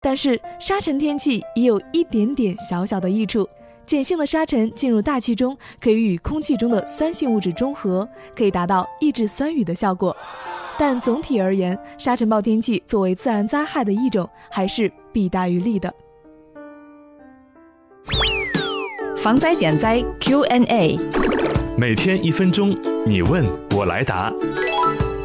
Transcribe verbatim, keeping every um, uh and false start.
但是沙尘天气也有一点点小小的益处，碱性的沙尘进入大气中，可以与空气中的酸性物质中和，可以达到抑制酸雨的效果。但总体而言，沙尘暴天气作为自然灾害的一种，还是弊大于利的。 防灾减灾 Q and A， 每天一分钟，你问我来答。